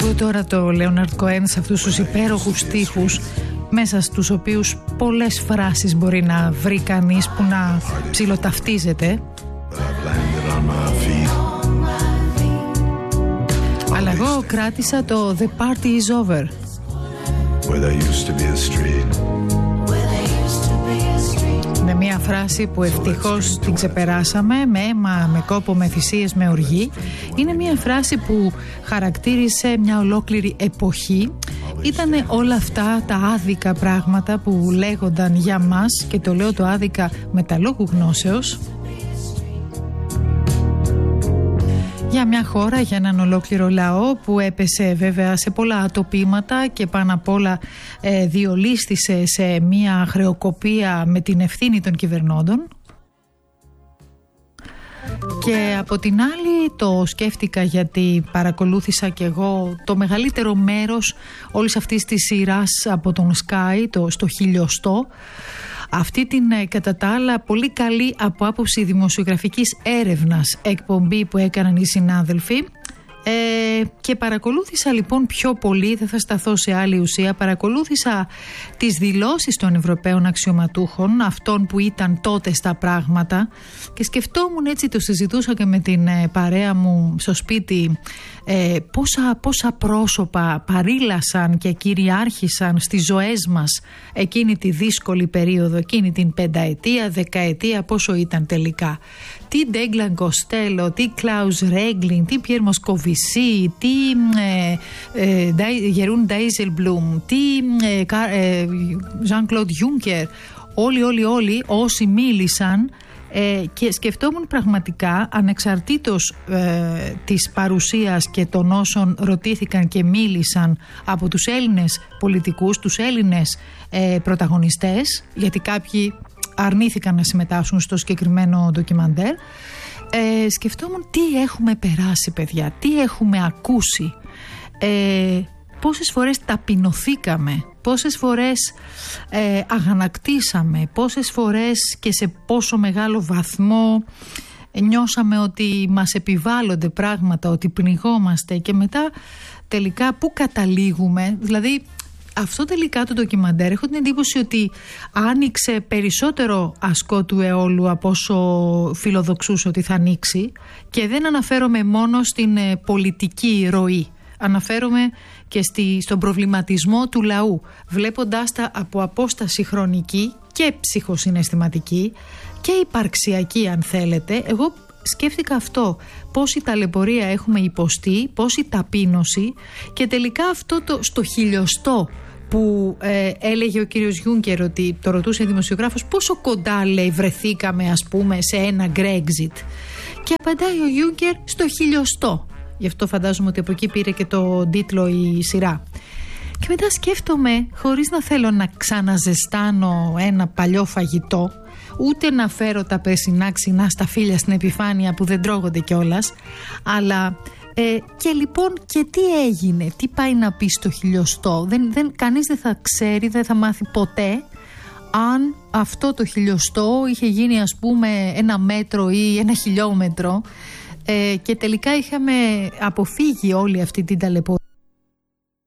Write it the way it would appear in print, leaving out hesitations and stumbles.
Ακούω τώρα το Leonard Cohen σε αυτούς τους υπέροχους στίχους, μέσα στους οποίους πολλές φράσεις μπορεί να βρει κανείς που να ψιλοταυτίζεται. Αλλά εγώ κράτησα το The Party is Over. Είναι μια φράση που ευτυχώς την ξεπεράσαμε με αίμα, με κόπο, με θυσίες, με οργή. Είναι μια φράση που χαρακτήρισε μια ολόκληρη εποχή. Ήτανε όλα αυτά τα άδικα πράγματα που λέγονταν για μας, και το λέω το άδικα με τα λόγου γνώσεως, για μια χώρα, για έναν ολόκληρο λαό που έπεσε βέβαια σε πολλά ατοπήματα και πάνω απ' όλα διολίστησε σε μια χρεοκοπία με την ευθύνη των κυβερνώντων. Και από την άλλη το σκέφτηκα γιατί παρακολούθησα και εγώ το μεγαλύτερο μέρος όλης αυτής της σειράς από τον Sky, στο 1000, αυτή την κατά τα άλλα πολύ καλή από άποψη δημοσιογραφικής έρευνας εκπομπή που έκαναν οι συνάδελφοι. Και παρακολούθησα λοιπόν πιο πολύ, δεν θα σταθώ σε άλλη ουσία, παρακολούθησα τις δηλώσεις των Ευρωπαίων αξιωματούχων, αυτών που ήταν τότε στα πράγματα, και σκεφτόμουν, έτσι το συζητούσα και με την παρέα μου στο σπίτι, πόσα πρόσωπα παρήλασαν και κυριάρχησαν στις ζωές μας εκείνη τη δύσκολη περίοδο, εκείνη την 5ετία, 10ετία, πόσο ήταν τελικά. Τι Ντέγκλαν Κοστέλο, τι Κλάους Ρέγκλινγκ, τι Πιέρ Μοσκοβισί, τι Γερούν Ντάιζελμπλουμ, τι Ζαν Κλοντ Γιούνκερ, όλοι όσοι μίλησαν. Και σκεφτόμουν πραγματικά, ανεξαρτήτως της παρουσίας και των όσων ρωτήθηκαν και μίλησαν από τους Έλληνες πολιτικούς, τους Έλληνες πρωταγωνιστές, γιατί κάποιοι αρνήθηκαν να συμμετάσχουν στο συγκεκριμένο ντοκιμαντέρ, σκεφτόμουν τι έχουμε περάσει, παιδιά, τι έχουμε ακούσει, πόσες φορές ταπεινωθήκαμε, πόσες φορές αγανακτήσαμε, πόσες φορές και σε πόσο μεγάλο βαθμό νιώσαμε ότι μας επιβάλλονται πράγματα, ότι πνιγόμαστε, και μετά τελικά πού καταλήγουμε. Δηλαδή αυτό τελικά το ντοκιμαντέρ, έχω την εντύπωση ότι άνοιξε περισσότερο ασκό του αιώλου από όσο φιλοδοξούσε ότι θα ανοίξει, και δεν αναφέρομαι μόνο στην πολιτική ροή. Αναφέρομαι και στον προβληματισμό του λαού, βλέποντάς τα από απόσταση χρονική και ψυχοσυναισθηματική και υπαρξιακή, αν θέλετε. Εγώ σκέφτηκα αυτό, πόση ταλαιπωρία έχουμε υποστεί, πόση ταπείνωση, και τελικά αυτό στο 1000 που έλεγε ο κύριος Γιούνκερ, ότι το ρωτούσε ο δημοσιογράφος πόσο κοντά, λέει, βρεθήκαμε ας πούμε σε ένα Brexit, και απαντάει ο Γιούνκερ στο 1000. Γι' αυτό φαντάζομαι ότι από εκεί πήρε και το τίτλο η σειρά. Και μετά σκέφτομαι, χωρίς να θέλω να ξαναζεστάνω ένα παλιό φαγητό, ούτε να φέρω τα περσινά ξινά σταφύλια στην επιφάνεια που δεν τρώγονται κιόλας, αλλά και λοιπόν, και τι έγινε, τι πάει να πει στο 1000. Κανείς δεν θα ξέρει, δεν θα μάθει ποτέ αν αυτό το 1000 είχε γίνει ας πούμε 1 μέτρο ή 1 χιλιόμετρο, και τελικά είχαμε αποφύγει όλη αυτή την ταλαιπωρία.